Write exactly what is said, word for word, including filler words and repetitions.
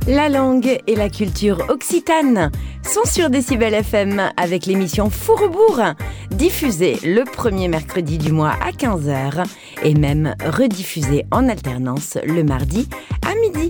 La langue et la culture occitane sont sur Décibel F M avec l'émission Fourrebourg, diffusée le premier mercredi du mois à quinze heures et même rediffusée en alternance le mardi à midi.